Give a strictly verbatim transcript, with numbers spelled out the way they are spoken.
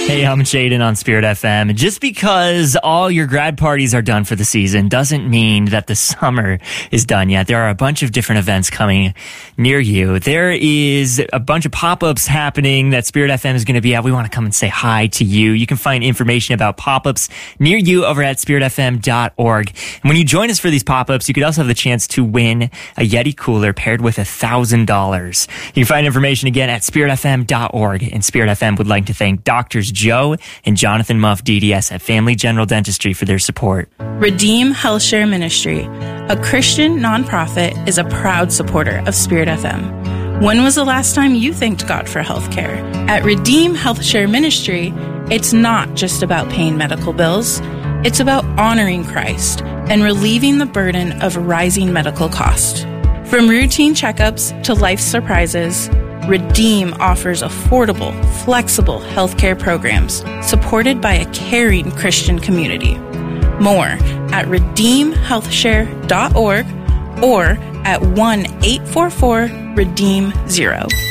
Hey, I'm Shaden on Spirit F M. Just because all your grad parties are done for the season doesn't mean that the summer is done yet. There are a bunch of different events coming near you. There is a bunch of pop-ups happening that Spirit F M is going to be at. We want to come and say hi to you. You can find information about pop-ups near you over at spirit f m dot org. And when you join us for these pop-ups, you could also have the chance to win a Yeti cooler paired with one thousand dollars. You can find information again at spirit f m dot org. And Spirit F M would like to thank Doctors Joe and Jonathan Muff, D D S at Family General Dentistry for their support. Redeem HealthShare Ministry, a Christian nonprofit, is a proud supporter of Spirit F M. When was the last time you thanked God for healthcare? At Redeem HealthShare Ministry, it's not just about paying medical bills. It's about honoring Christ and relieving the burden of rising medical costs. From routine checkups to life surprises, Redeem offers affordable, flexible healthcare programs supported by a caring Christian community. More at redeem health share dot org or at one eight four four redeem zero.